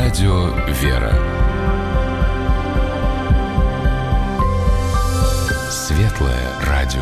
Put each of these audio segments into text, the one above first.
радио «Вера». Светлое радио.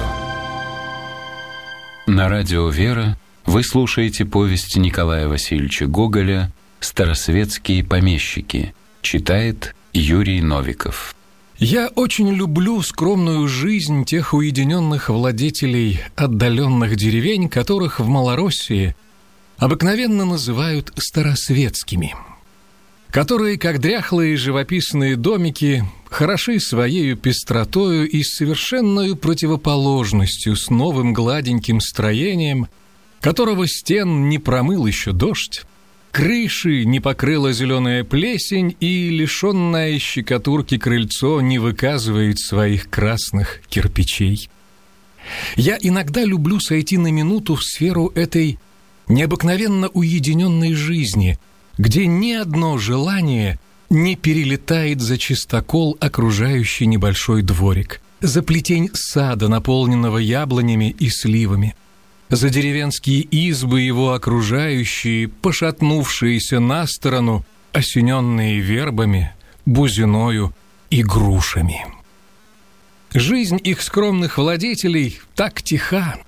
На радио «Вера» вы слушаете повесть Николая Васильевича Гоголя «Старосветские помещики». Читает Юрий Новиков. Я очень люблю скромную жизнь тех уединенных владетелей отдаленных деревень, которых в Малороссии обыкновенно называют старосветскими, которые, как дряхлые живописные домики, хороши своею пестротою и совершенною противоположностью с новым гладеньким строением, которого стен не промыл еще дождь, крыши не покрыла зеленая плесень и лишенное щекотурки крыльцо не выказывает своих красных кирпичей. Я иногда люблю сойти на минуту в сферу этой необыкновенно уединенной жизни, где ни одно желание не перелетает за чистокол, окружающий небольшой дворик, за плетень сада, наполненного яблонями и сливами, за деревенские избы его окружающие, пошатнувшиеся на сторону, осененные вербами, бузиною и грушами. Жизнь их скромных владетелей так тиха,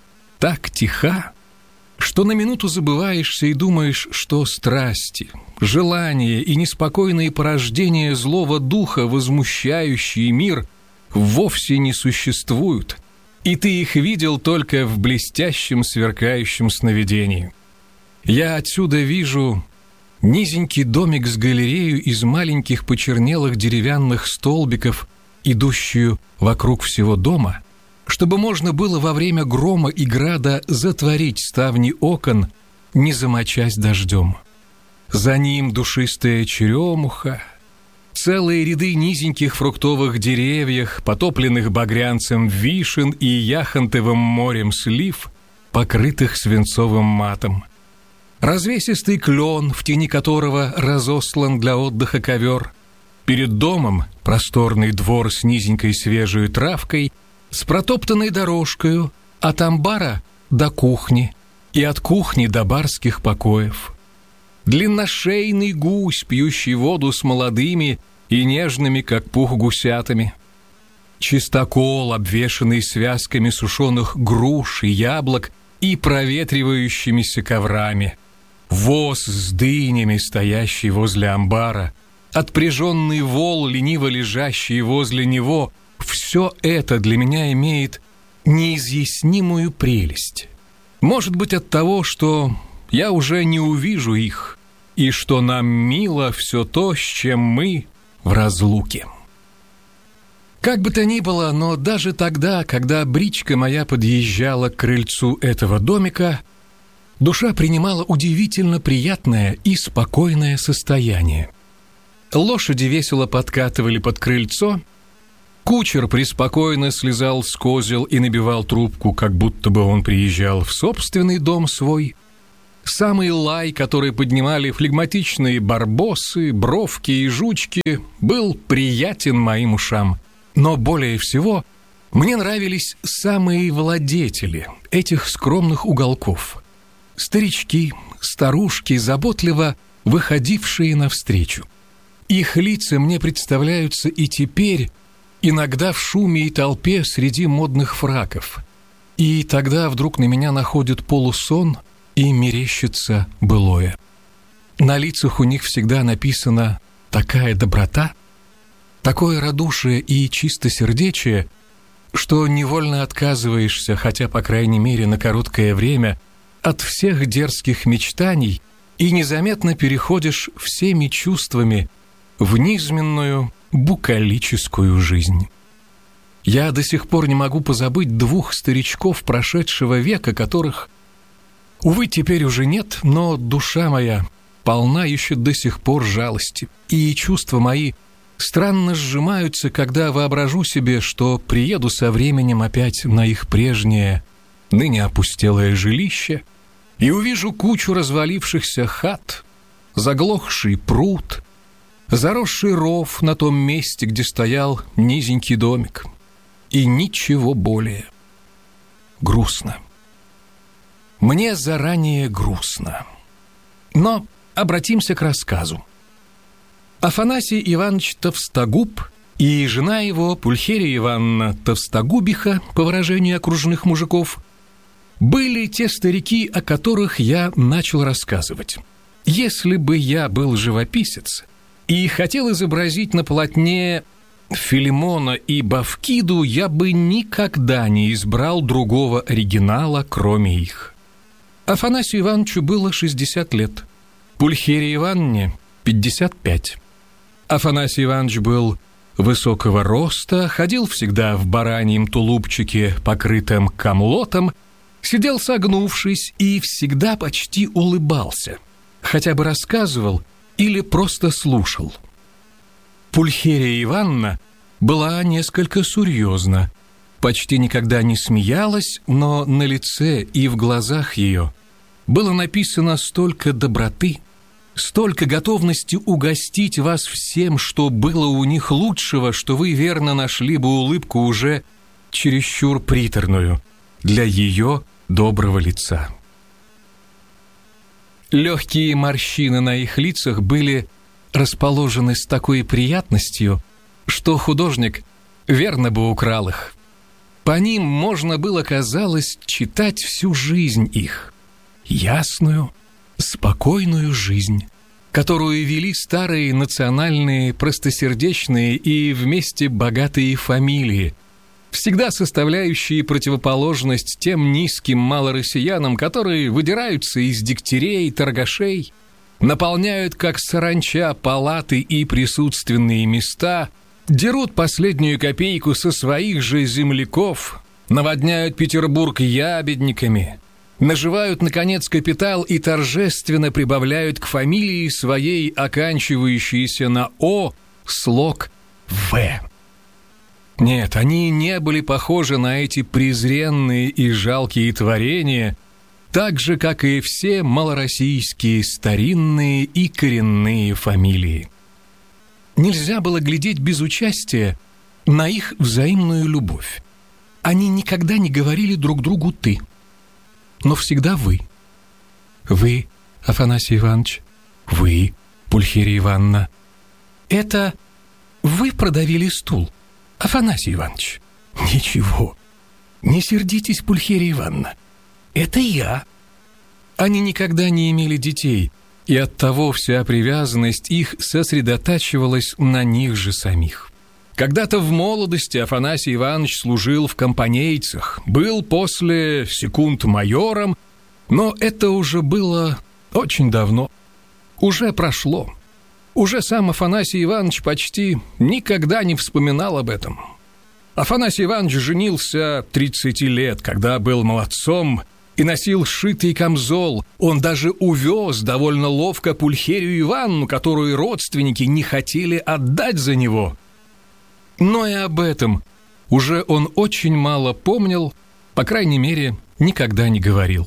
что на минуту забываешься и думаешь, что страсти, желания и неспокойные порождения злого духа, возмущающие мир, вовсе не существуют, и ты их видел только в блестящем сверкающем сновидении. Я отсюда вижу низенький домик с галереей из маленьких почернелых деревянных столбиков, идущую вокруг всего дома, чтобы можно было во время грома и града затворить ставни окон, не замочась дождем. За ним душистая черемуха, целые ряды низеньких фруктовых деревьев, потопленных багрянцем вишен и яхонтовым морем слив, покрытых свинцовым матом. Развесистый клен, в тени которого разослан для отдыха ковер. Перед домом просторный двор с низенькой свежей травкой, с протоптанной дорожкою от амбара до кухни и от кухни до барских покоев. Длинношейный гусь, пьющий воду с молодыми и нежными, как пух, гусятами. Чистокол, обвешанный связками сушеных груш и яблок и проветривающимися коврами. Воз с дынями, стоящий возле амбара. Отпряженный вол, лениво лежащий возле него. Все это для меня имеет неизъяснимую прелесть. Может быть, от того, что я уже не увижу их, и что нам мило все то, с чем мы в разлуке. Как бы то ни было, но даже тогда, когда бричка моя подъезжала к крыльцу этого домика, душа принимала удивительно приятное и спокойное состояние. Лошади весело подкатывали под крыльцо, кучер преспокойно слезал с козел и набивал трубку, как будто бы он приезжал в собственный дом свой. Самый лай, который поднимали флегматичные барбосы, бровки и жучки, был приятен моим ушам. Но более всего мне нравились самые владетели этих скромных уголков. Старички, старушки, заботливо выходившие навстречу. Их лица мне представляются и теперь, иногда в шуме и толпе среди модных фраков. И тогда вдруг на меня находит полусон и мерещится былое. На лицах у них всегда написана такая доброта, такое радушие и чистосердечие, что невольно отказываешься, хотя, по крайней мере, на короткое время, от всех дерзких мечтаний и незаметно переходишь всеми чувствами в низменную букалическую жизнь. Я до сих пор не могу позабыть двух старичков прошедшего века, которых, увы, теперь уже нет, но душа моя полна еще до сих пор жалости, и чувства мои странно сжимаются, когда воображу себе, что приеду со временем опять на их прежнее, ныне опустелое жилище, и увижу кучу развалившихся хат, заглохший пруд, заросший ров на том месте, где стоял низенький домик, и ничего более. Грустно. Мне заранее грустно. Но обратимся к рассказу. Афанасий Иванович Товстогуб и жена его, Пульхерия Ивановна Товстогубиха, по выражению окружных мужиков, были те старики, о которых я начал рассказывать. Если бы я был живописец и хотел изобразить на полотне Филимона и Бавкиду, я бы никогда не избрал другого оригинала, кроме их. Афанасию Ивановичу было 60 лет, Пульхерии Ивановне 55. Афанасий Иванович был высокого роста, ходил всегда в бараньем тулупчике, покрытом камлотом, сидел согнувшись и всегда почти улыбался, хотя бы рассказывал или просто слушал. Пульхерия Ивановна была несколько серьезна, почти никогда не смеялась, но на лице и в глазах ее было написано столько доброты, столько готовности угостить вас всем, что было у них лучшего, что вы верно нашли бы улыбку уже чересчур приторную для ее доброго лица. Легкие морщины на их лицах были расположены с такой приятностью, что художник верно бы украл их. По ним можно было, казалось, читать всю жизнь их, ясную, спокойную жизнь, которую вели старые национальные, простосердечные и вместе богатые фамилии, всегда составляющие противоположность тем низким малороссиянам, которые выдираются из дегтярей, торгашей, наполняют, как саранча, палаты и присутственные места, дерут последнюю копейку со своих же земляков, наводняют Петербург ябедниками, наживают, наконец, капитал и торжественно прибавляют к фамилии своей, оканчивающейся на «О», слог «В». Нет, они не были похожи на эти презренные и жалкие творения, так же, как и все малороссийские старинные и коренные фамилии. Нельзя было глядеть без участия на их взаимную любовь. Они никогда не говорили друг другу «ты», но всегда «вы». Вы, Афанасий Иванович, вы, Пульхерия Ивановна. Это вы продавили стул, Афанасий Иванович. Ничего, не сердитесь, Пульхерия Ивановна. Это я. Они никогда не имели детей, и оттого вся привязанность их сосредотачивалась на них же самих. Когда-то в молодости Афанасий Иванович служил в компанейцах, был после секунд майором, но это уже было очень давно. Уже прошло. Уже сам Афанасий Иванович почти никогда не вспоминал об этом. Афанасий Иванович женился 30 лет, когда был молодцом и носил сшитый камзол. Он даже увез довольно ловко Пульхерию Ивановну, которую родственники не хотели отдать за него. Но и об этом уже он очень мало помнил, по крайней мере, никогда не говорил.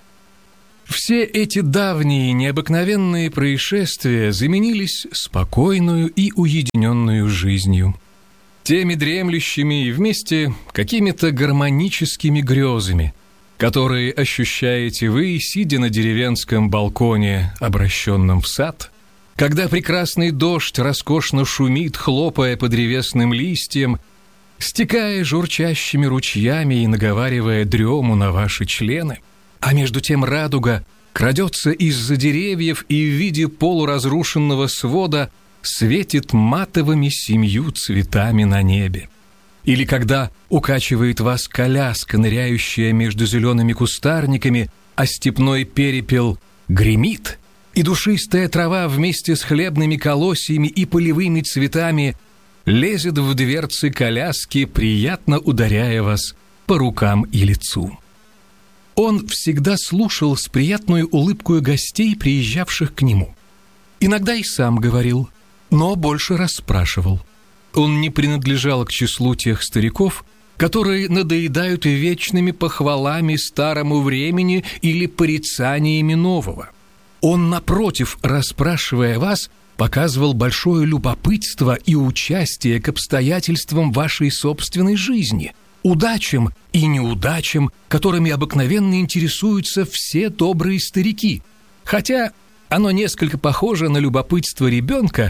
Все эти давние необыкновенные происшествия заменились спокойную и уединенную жизнью, теми дремлющими и вместе какими-то гармоническими грезами, которые ощущаете вы, сидя на деревенском балконе, обращенном в сад, когда прекрасный дождь роскошно шумит, хлопая по древесным листьям, стекая журчащими ручьями и наговаривая дрему на ваши члены, а между тем радуга крадется из-за деревьев и в виде полуразрушенного свода светит матовыми 7 цветами на небе. Или когда укачивает вас коляска, ныряющая между зелеными кустарниками, а степной перепел гремит, и душистая трава вместе с хлебными колосьями и полевыми цветами лезет в дверцы коляски, приятно ударяя вас по рукам и лицу. Он всегда слушал с приятной улыбкой гостей, приезжавших к нему. Иногда и сам говорил, но больше расспрашивал. Он не принадлежал к числу тех стариков, которые надоедают вечными похвалами старому времени или порицаниями нового. Он, напротив, расспрашивая вас, показывал большое любопытство и участие к обстоятельствам вашей собственной жизни, удачам и неудачам, которыми обыкновенно интересуются все добрые старики. Хотя оно несколько похоже на любопытство ребенка,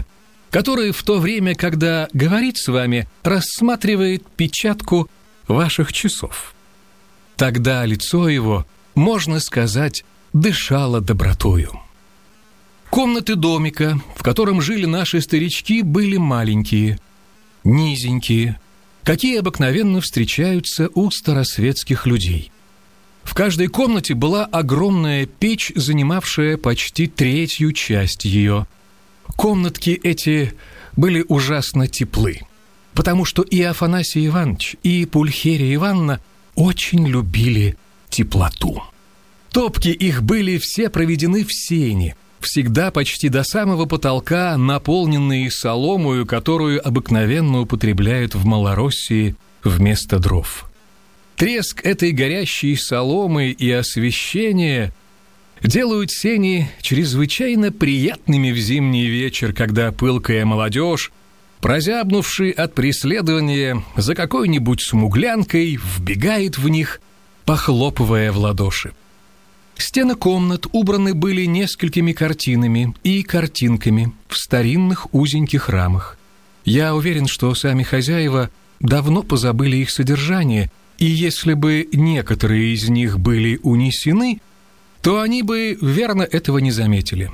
который в то время, когда говорит с вами, рассматривает печатку ваших часов. Тогда лицо его, можно сказать, дышало добротою. Комнаты домика, в котором жили наши старички, были маленькие, низенькие, какие обыкновенно встречаются у старосветских людей. В каждой комнате была огромная печь, занимавшая почти третью часть ее. Комнатки эти были ужасно теплы, потому что и Афанасий Иванович, и Пульхерия Ивановна очень любили теплоту. Топки их были все проведены в сене, всегда почти до самого потолка, наполненные соломою, которую обыкновенно употребляют в Малороссии вместо дров. Треск этой горящей соломы и освещение делают сени чрезвычайно приятными в зимний вечер, когда пылкая молодежь, прозябнувший от преследования за какой-нибудь смуглянкой, вбегает в них, похлопывая в ладоши. Стены комнат убраны были несколькими картинами и картинками в старинных узеньких рамах. Я уверен, что сами хозяева давно позабыли их содержание, и если бы некоторые из них были унесены, то они бы верно этого не заметили.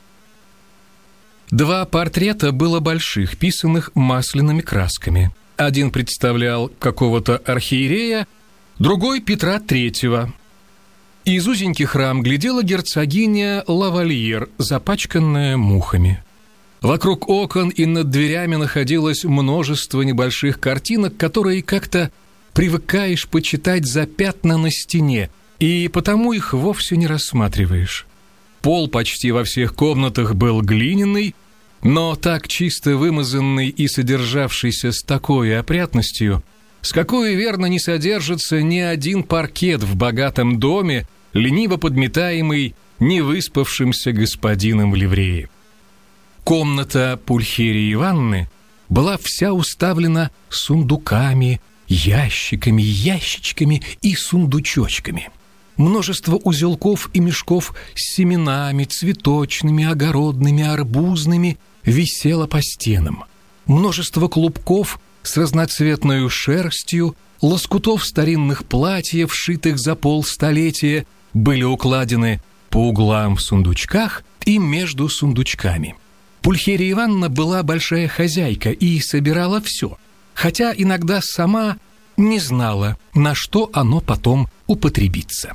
2 портрета было больших, писанных масляными красками. Один представлял какого-то архиерея, другой — Петра III. Из узеньких рам глядела герцогиня Лавальер, запачканная мухами. Вокруг окон и над дверями находилось множество небольших картинок, которые как-то привыкаешь почитать за пятна на стене, и потому их вовсе не рассматриваешь. Пол почти во всех комнатах был глиняный, но так чисто вымазанный и содержавшийся с такой опрятностью, с какой, верно, не содержится ни один паркет в богатом доме, лениво подметаемый невыспавшимся господином в ливрее. Комната Пульхерии Ивановны была вся уставлена сундуками, ящиками, ящичками и сундучочками. Множество узелков и мешков с семенами, цветочными, огородными, арбузными висело по стенам. Множество клубков с разноцветной шерстью, лоскутов старинных платьев, шитых за полстолетия, были укладены по углам в сундучках и между сундучками. Пульхерия Ивановна была большая хозяйка и собирала все, хотя иногда сама не знала, на что оно потом употребится.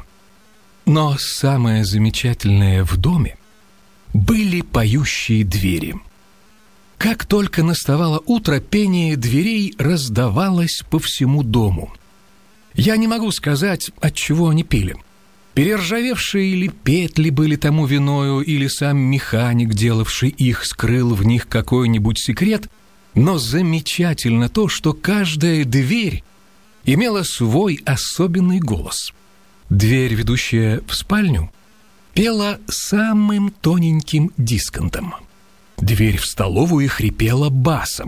Но самое замечательное в доме были поющие двери. Как только наставало утро, пение дверей раздавалось по всему дому. Я не могу сказать, от чего они пели. Перержавевшие или петли были тому виною, или сам механик, делавший их, скрыл в них какой-нибудь секрет, но замечательно то, что каждая дверь имела свой особенный голос. Дверь, ведущая в спальню, пела самым тоненьким дисконтом. Дверь в столовую хрипела басом.